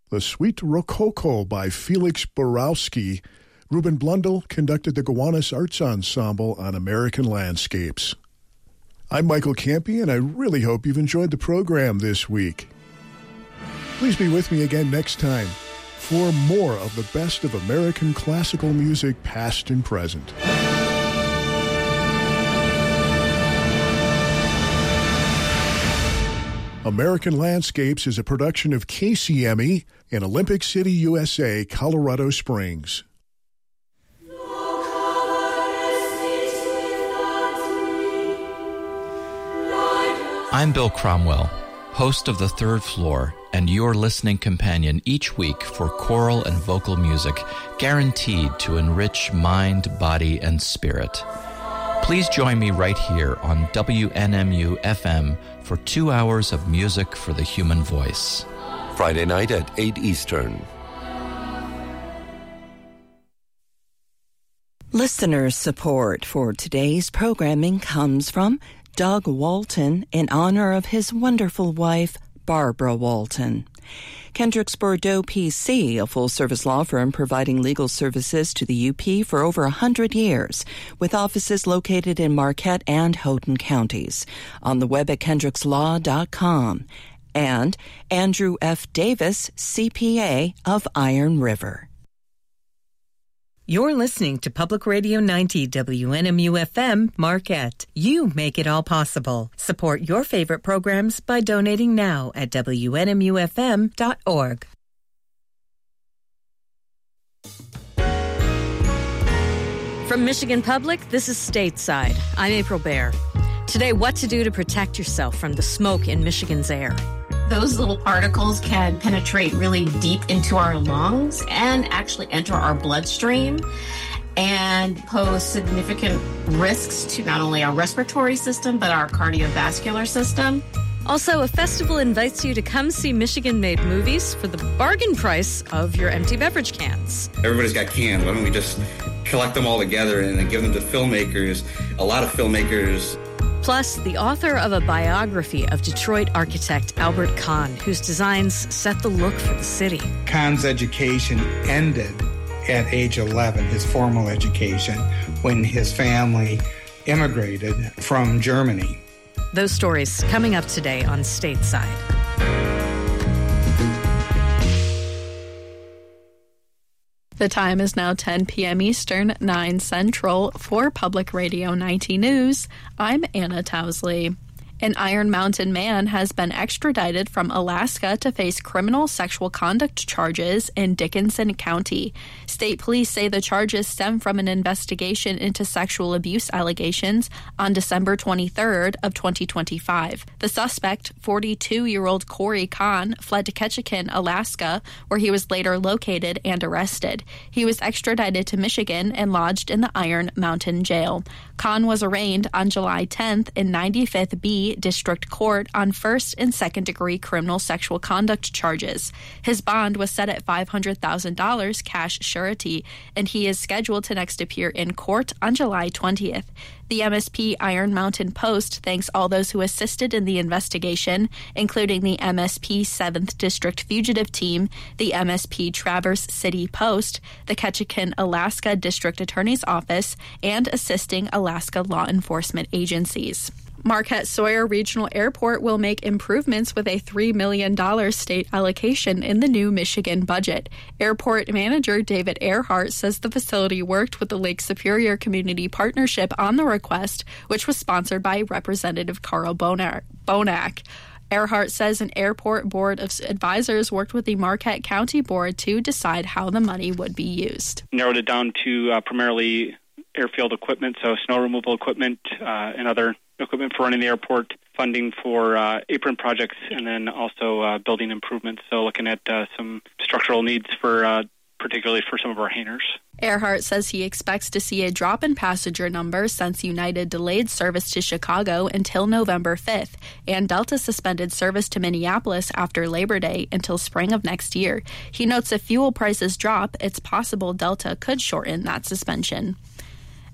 The Sweet Rococo by Felix Borowski. Ruben Blundell conducted the Gowanus Arts Ensemble on American Landscapes. I'm Michael Campy, and I really hope you've enjoyed the program this week. Please be with me again next time for more of the best of American classical music, past and present. American Landscapes is a production of KCME in Olympic City, USA, Colorado Springs. I'm Bill Cromwell, host of The Third Floor, and your listening companion each week for choral and vocal music guaranteed to enrich mind, body, and spirit. Please join me right here on WNMU FM for 2 hours of music for the human voice. Friday night at 8 Eastern. Listener support for today's programming comes from Doug Walton in honor of his wonderful wife, Barbara Walton. Kendricks Bordeaux PC, a full-service law firm providing legal services to the UP for over 100 years, with offices located in Marquette and Houghton counties. On the web at kendrickslaw.com. And Andrew F. Davis, CPA of Iron River. You're listening to Public Radio 90 WNMU-FM, Marquette. You make it all possible. Support your favorite programs by donating now at WNMUFM.org. From Michigan Public, this is Stateside. I'm April Baer. Today, what to do to protect yourself from the smoke in Michigan's air. Those little particles can penetrate really deep into our lungs and actually enter our bloodstream and pose significant risks to not only our respiratory system, but our cardiovascular system. Also, a festival invites you to come see Michigan-made movies for the bargain price of your empty beverage cans. Everybody's got cans. Why don't we just collect them all together and then give them to filmmakers? A lot of filmmakers. Plus, the author of a biography of Detroit architect Albert Kahn, whose designs set the look for the city. Kahn's education ended at age 11, his formal education, when his family immigrated from Germany. Those stories coming up today on Stateside. The time is now 10 p.m. Eastern, 9 Central. For Public Radio 90 News, I'm Anna Towsley. An Iron Mountain man has been extradited from Alaska to face criminal sexual conduct charges in Dickinson County. State police say the charges stem from an investigation into sexual abuse allegations on December 23rd of 2025. The suspect, 42-year-old Corey Kahn, fled to Ketchikan, Alaska, where he was later located and arrested. He was extradited to Michigan and lodged in the Iron Mountain Jail. Kahn was arraigned on July 10th in 95th B District Court on first and second degree criminal sexual conduct charges. His bond was set at $500,000 cash surety, and he is scheduled to next appear in court on July 20th. The MSP Iron Mountain Post thanks all those who assisted in the investigation, including the MSP 7th District Fugitive Team, the MSP Traverse City Post, the Ketchikan, Alaska District Attorney's Office, and assisting Alaska law enforcement agencies. Marquette Sawyer Regional Airport will make improvements with a $3 million state allocation in the new Michigan budget. Airport manager David Earhart says the facility worked with the Lake Superior Community Partnership on the request, which was sponsored by Representative Carl Bonack. Earhart says an airport board of advisors worked with the Marquette County Board to decide how the money would be used. Narrowed it down to primarily airfield equipment, so snow removal equipment and other equipment for running the airport, funding for apron projects, and then also building improvements. So looking at some structural needs for particularly for some of our hangars. Earhart says he expects to see a drop in passenger numbers since United delayed service to Chicago until November 5th, and Delta suspended service to Minneapolis after Labor Day until spring of next year. He notes if fuel prices drop, it's possible Delta could shorten that suspension.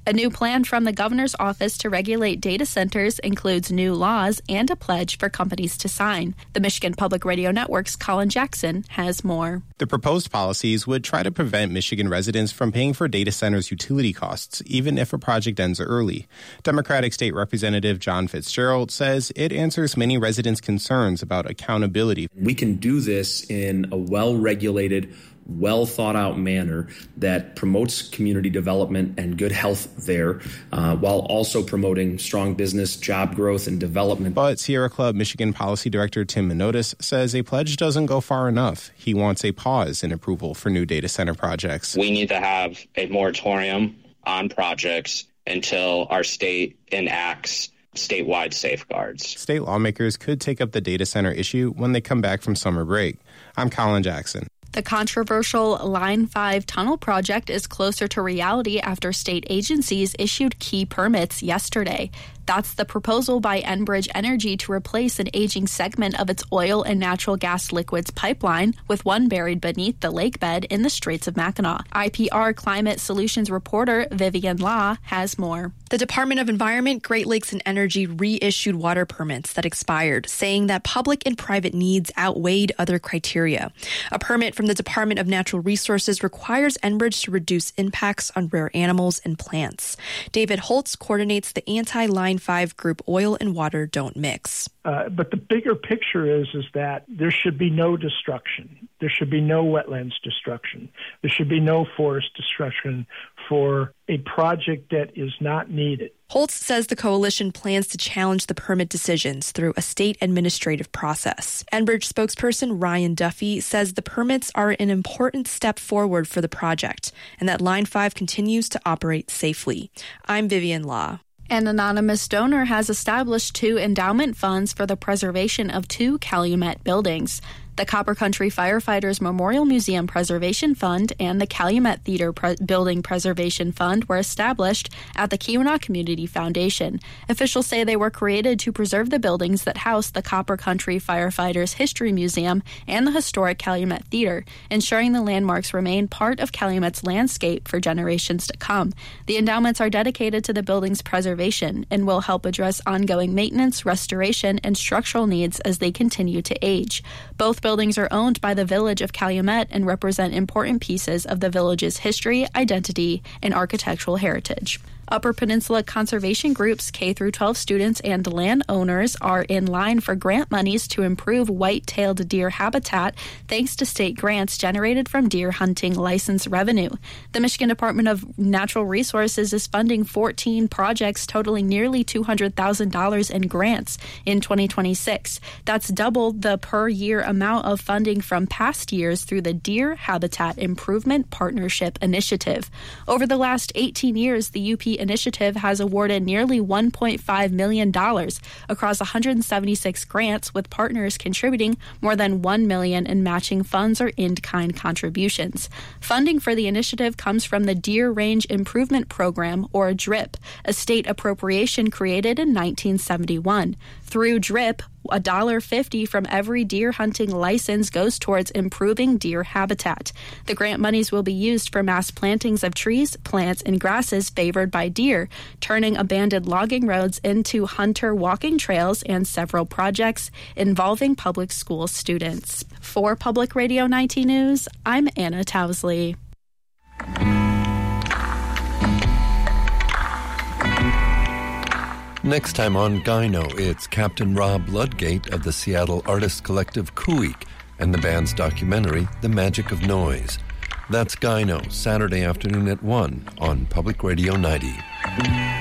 A new plan from the governor's office to regulate data centers includes new laws and a pledge for companies to sign. The Michigan Public Radio Network's Colin Jackson has more. The proposed policies would try to prevent Michigan residents from paying for data centers' utility costs, even if a project ends early. Democratic State Representative John Fitzgerald says it answers many residents' concerns about accountability. We can do this in a well-regulated, well-thought-out manner that promotes community development and good health there, while also promoting strong business, job growth, and development. But Sierra Club Michigan Policy Director Tim Minotis says a pledge doesn't go far enough. He wants a pause in approval for new data center projects. We need to have a moratorium on projects until our state enacts statewide safeguards. State lawmakers could take up the data center issue when they come back from summer break. I'm Colin Jackson. The controversial Line 5 tunnel project is closer to reality after state agencies issued key permits yesterday. That's the proposal by Enbridge Energy to replace an aging segment of its oil and natural gas liquids pipeline with one buried beneath the lake bed in the Straits of Mackinac. IPR Climate Solutions reporter Vivian Law has more. The Department of Environment, Great Lakes and Energy reissued water permits that expired, saying that public and private needs outweighed other criteria. A permit from the Department of Natural Resources requires Enbridge to reduce impacts on rare animals and plants. David Holtz coordinates the anti-Line 5 group Oil and Water Don't Mix. But the bigger picture is that there should be no destruction. There should be no wetlands destruction. There should be no forest destruction for a project that is not needed. Holtz says the coalition plans to challenge the permit decisions through a state administrative process. Enbridge spokesperson Ryan Duffy says the permits are an important step forward for the project and that Line 5 continues to operate safely. I'm Vivian Law. An anonymous donor has established 2 endowment funds for the preservation of 2 Calumet buildings. The Copper Country Firefighters Memorial Museum Preservation Fund and the Calumet Theater Building Preservation Fund were established at the Keweenaw Community Foundation. Officials say they were created to preserve the buildings that house the Copper Country Firefighters History Museum and the historic Calumet Theater, ensuring the landmarks remain part of Calumet's landscape for generations to come. The endowments are dedicated to the building's preservation and will help address ongoing maintenance, restoration, and structural needs as they continue to age. Both buildings are owned by the village of Calumet and represent important pieces of the village's history, identity, and architectural heritage. Upper Peninsula conservation groups, K-12 students, and landowners are in line for grant monies to improve white-tailed deer habitat thanks to state grants generated from deer hunting license revenue. The Michigan Department of Natural Resources is funding 14 projects totaling nearly $200,000 in grants in 2026. That's double the per-year amount of funding from past years through the Deer Habitat Improvement Partnership Initiative. Over the last 18 years, the UP initiative has awarded nearly $1.5 million across 176 grants, with partners contributing more than $1 million in matching funds or in-kind contributions. Funding for the initiative comes from the Deer Range Improvement Program, or DRIP, a state appropriation created in 1971. Through DRIP, $1.50 from every deer hunting license goes towards improving deer habitat. The grant monies will be used for mass plantings of trees, plants, and grasses favored by deer, turning abandoned logging roads into hunter walking trails, and several projects involving public school students. For Public Radio 19 News, I'm Anna Towsley. Next time on Gyno, it's Captain Rob Ludgate of the Seattle artist collective Kuik and the band's documentary, The Magic of Noise. That's Gyno, Saturday afternoon at 1 on Public Radio 90.